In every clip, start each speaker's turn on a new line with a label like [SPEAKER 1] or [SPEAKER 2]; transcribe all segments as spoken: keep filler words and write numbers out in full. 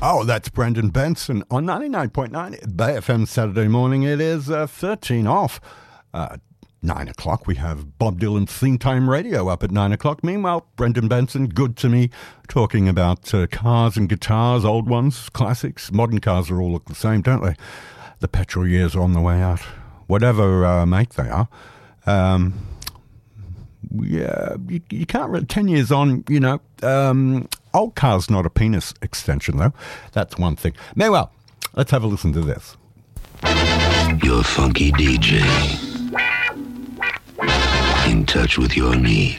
[SPEAKER 1] Oh, that's Brendan Benson on ninety-nine point nine Bay F M Saturday morning. It is uh, thirteen off. Uh, nine o'clock, we have Bob Dylan's Theme Time Radio up at nine o'clock. Meanwhile, Brendan Benson, good to me, talking about uh, cars and guitars, old ones, classics. Modern cars are all look the same, don't they? The petrol years are on the way out. Whatever uh, make they are. Um, yeah, you, you can't really, ten years on, you know, um, old car's not a penis extension, though. That's one thing. Meanwhile, let's have a listen to this.
[SPEAKER 2] Your funky D J. In touch with your needs.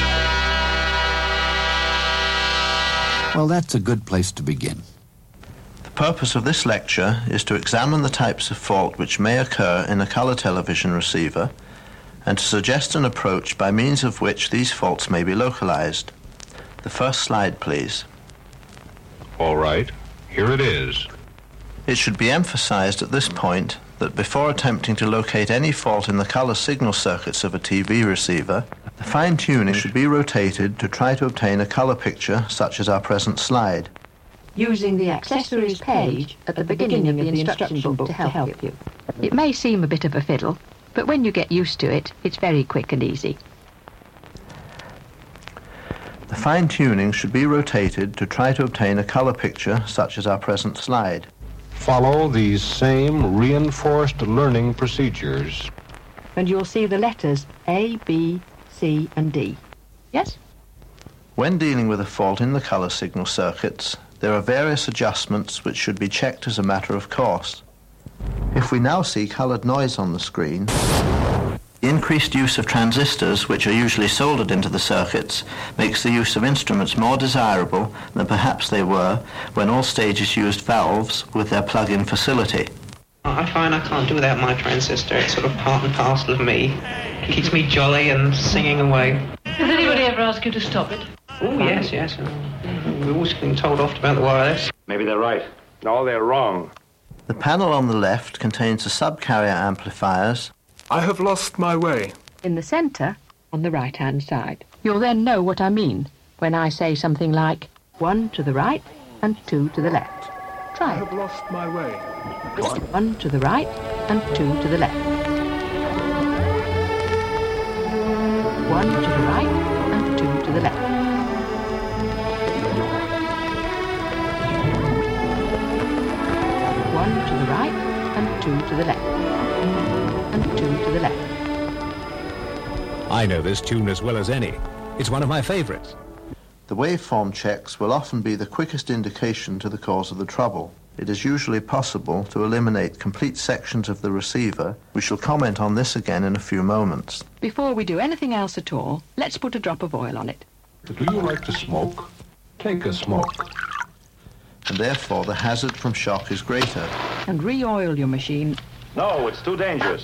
[SPEAKER 3] Well, that's a good place to begin.
[SPEAKER 4] The purpose of this lecture is to examine the types of fault which may occur in a colour television receiver and to suggest an approach by means of which these faults may be localized. The first slide, please.
[SPEAKER 5] All right, here it is.
[SPEAKER 4] It should be emphasized at this point that before attempting to locate any fault in the color signal circuits of a T V receiver, the fine-tuning should be rotated to try to obtain a color picture such as our present slide.
[SPEAKER 6] Using the accessories page at the beginning of the instruction book to help you. It may seem a bit of a fiddle, but when you get used to it, it's very quick and easy.
[SPEAKER 4] The fine-tuning should be rotated to try to obtain a color picture such as our present slide.
[SPEAKER 5] Follow these same reinforced learning procedures.
[SPEAKER 6] And you'll see the letters A, B, C, and D. Yes?
[SPEAKER 4] When dealing with a fault in the color signal circuits, there are various adjustments which should be checked as a matter of course. If we now see colored noise on the screen, the increased use of transistors, which are usually soldered into the circuits, makes the use of instruments more desirable than perhaps they were when all stages used valves with their plug-in facility.
[SPEAKER 7] I find I can't do without my transistor. It's sort of part and parcel of me. It keeps me jolly and singing away.
[SPEAKER 8] Does anybody ever ask you to stop it?
[SPEAKER 7] Oh, yes, yes. We're always getting told off about the wireless.
[SPEAKER 5] Maybe they're right. No, they're wrong.
[SPEAKER 4] The panel on the left contains the sub-carrier amplifiers.
[SPEAKER 9] I have lost my way.
[SPEAKER 6] In the centre, on the right-hand side. You'll then know what I mean when I say something like one to the right and two to the left. Try
[SPEAKER 9] I
[SPEAKER 6] it.
[SPEAKER 9] have lost my way.
[SPEAKER 6] One to the right and two to the left. One to the right and two to the left. One to the right and two to the left. And two to the left.
[SPEAKER 3] I know this tune as well as any. It's one of my favorites.
[SPEAKER 4] The waveform checks will often be the quickest indication to the cause of the trouble. It is usually possible to eliminate complete sections of the receiver. We shall comment on this again in a few moments.
[SPEAKER 6] Before we do anything else at all, let's put a drop of oil on it.
[SPEAKER 5] Do you like to smoke? Take a smoke.
[SPEAKER 4] And therefore the hazard from shock is greater.
[SPEAKER 6] And re-oil your machine.
[SPEAKER 5] No, it's too dangerous.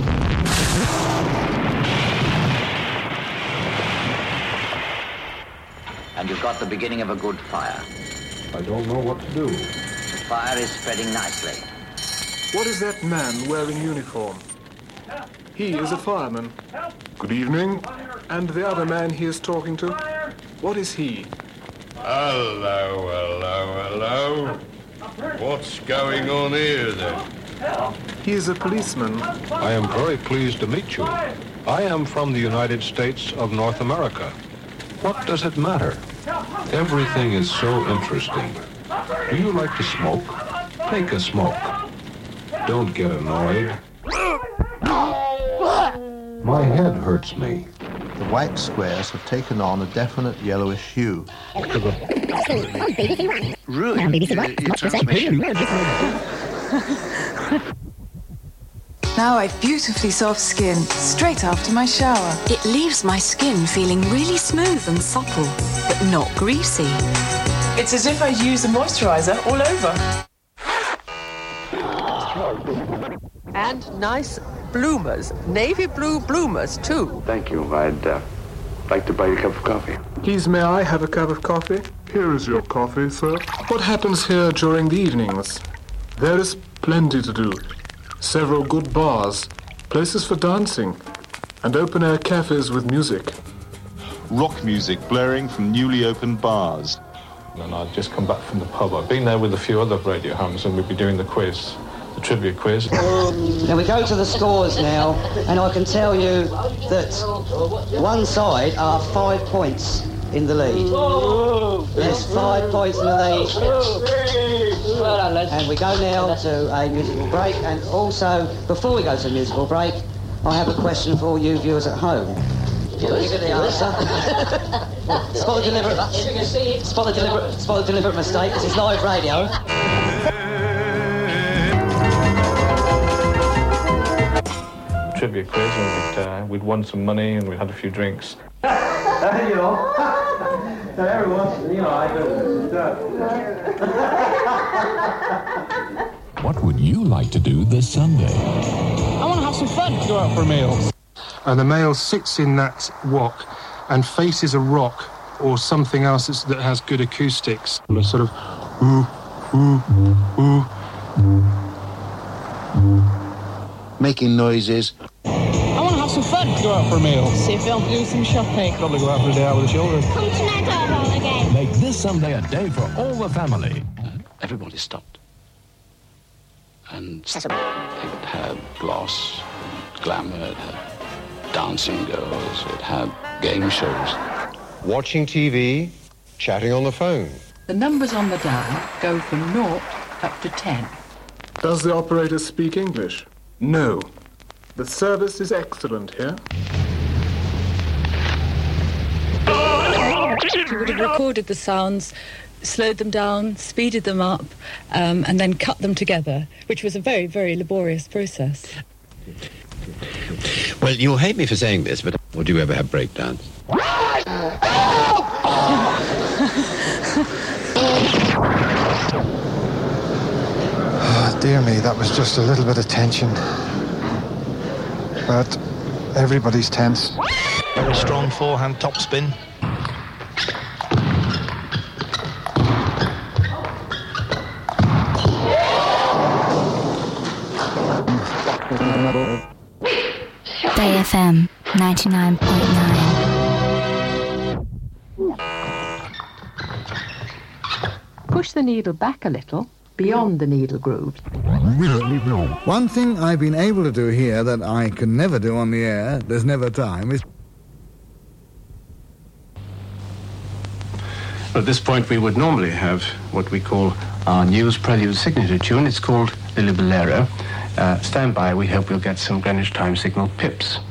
[SPEAKER 10] And you've got the beginning of a good fire.
[SPEAKER 5] I don't know what to do.
[SPEAKER 10] The fire is spreading nicely.
[SPEAKER 9] What is that man wearing uniform? He is a fireman. Good evening. And the other man he is talking to? What is he?
[SPEAKER 11] Hello, hello, hello. What's going on here, then?
[SPEAKER 9] He is a policeman.
[SPEAKER 5] I am very pleased to meet you. I am from the United States of North America. What does it matter? Everything is so interesting. Do you like to smoke? Take a smoke. Don't get annoyed. My head hurts me.
[SPEAKER 4] The white squares have taken on a definite yellowish hue.
[SPEAKER 12] Really? Now I've beautifully soft skin, straight after my shower.
[SPEAKER 13] It leaves my skin feeling really smooth and supple, but not greasy.
[SPEAKER 12] It's as if I'd used a moisturizer all over.
[SPEAKER 14] And nice bloomers, navy blue bloomers too.
[SPEAKER 5] Thank you. I'd uh, like to buy you a cup of coffee.
[SPEAKER 9] Please, may I have a cup of coffee? Here is your coffee, sir. What happens here during the evenings? There is plenty to do. Several good bars, places for dancing, and open-air cafes with music.
[SPEAKER 15] Rock music blaring from newly opened bars.
[SPEAKER 5] And I'd just come back from the pub. I've been there with a few other radio hams and we'd be doing the quiz, the trivia quiz.
[SPEAKER 15] Now we go to the scores now, and I can tell you that one side are five points in the lead. There's five points in the lead. And we go now to a musical break, and also, before we go to a musical break, I have a question for all you viewers at home. Give me the answer. Spot the deliberate, spot the deliberate, spot the deliberate mistake. This is live radio.
[SPEAKER 5] Trivia quiz, and we'd, uh, we'd won some money and we'd had a few drinks.
[SPEAKER 15] You know, so everyone, you know, I do.
[SPEAKER 3] What would you like to do this Sunday?
[SPEAKER 16] I want to have some fun. Go out for a meal.
[SPEAKER 9] And the male sits in that wok and faces a rock or something else that's, that has good acoustics. And a sort of ooh, ooh, ooh.
[SPEAKER 2] Making noises.
[SPEAKER 16] I want to have some fun. Go out for a meal. See a film. Do some shopping. Probably go out for a day out with the children.
[SPEAKER 17] Come to Niagara again.
[SPEAKER 3] Make this Sunday a day for all the family.
[SPEAKER 18] Everybody stopped. And it had gloss, glamour, it had dancing girls, it had game shows.
[SPEAKER 19] Watching T V, chatting on the phone.
[SPEAKER 20] The numbers on the dial go from naught up to ten.
[SPEAKER 9] Does the operator speak English? No. The service is excellent here.
[SPEAKER 21] She would have recorded the sounds, slowed them down, speeded them up, um, and then cut them together, which was a very, very laborious process.
[SPEAKER 22] Well, you'll hate me for saying this, but would you ever have breakdowns?
[SPEAKER 23] Oh, dear me, that was just a little bit of tension. But everybody's tense.
[SPEAKER 24] Very strong forehand topspin.
[SPEAKER 25] Bay F M ninety-nine point nine.
[SPEAKER 6] Push the needle back a little, beyond the needle grooves.
[SPEAKER 26] One thing I've been able to do here that I can never do on the air, there's never time, is...
[SPEAKER 27] At this point, we would normally have what we call our news prelude signature tune. It's called Lily Bolero. Uh, stand by, we hope we'll get some Greenwich Time Signal pips.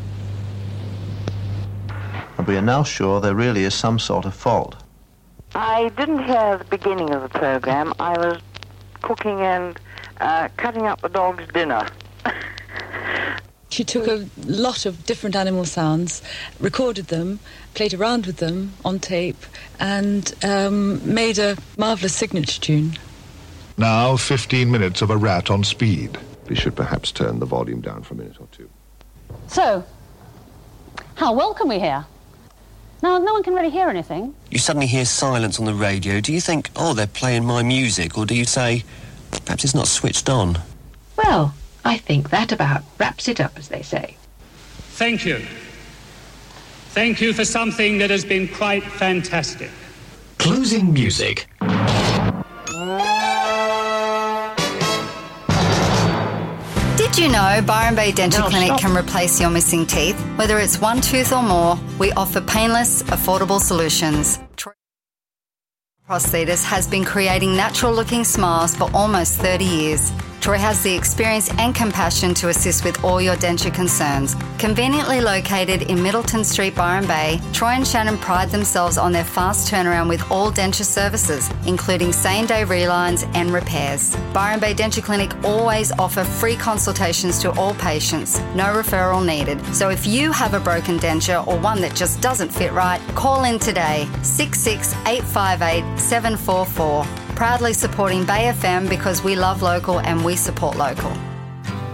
[SPEAKER 4] And we are now sure there really is some sort of fault.
[SPEAKER 28] I didn't hear the beginning of the program. I was cooking and uh, cutting up the dog's dinner.
[SPEAKER 21] She took a lot of different animal sounds, recorded them, played around with them on tape, and um, made a marvellous signature tune.
[SPEAKER 29] Now, fifteen minutes of a rat on speed.
[SPEAKER 19] We should perhaps turn the volume down for a minute or two.
[SPEAKER 30] So, how well can we hear? Now, no one can really hear anything.
[SPEAKER 31] You suddenly hear silence on the radio. Do you think, oh, they're playing my music? Or do you say, perhaps it's not switched on?
[SPEAKER 6] Well, I think that about wraps it up, as they say.
[SPEAKER 32] Thank you. Thank you for something that has been quite fantastic.
[SPEAKER 3] Closing music.
[SPEAKER 33] Did you know Byron Bay Dental
[SPEAKER 6] No,
[SPEAKER 33] Clinic
[SPEAKER 6] stop.
[SPEAKER 33] can replace your missing teeth? Whether it's one tooth or more, we offer painless, affordable solutions. Troy Prosthetis has been creating natural-looking smiles for almost thirty years. Troy has the experience and compassion to assist with all your denture concerns. Conveniently located in Middleton Street, Byron Bay, Troy and Shannon pride themselves on their fast turnaround with all denture services, including same-day relines and repairs. Byron Bay Denture Clinic always offer free consultations to all patients, no referral needed. So if you have a broken denture or one that just doesn't fit right, call in today, six six eight five eight seven four four. Proudly supporting Bay F M because we love local and we support local.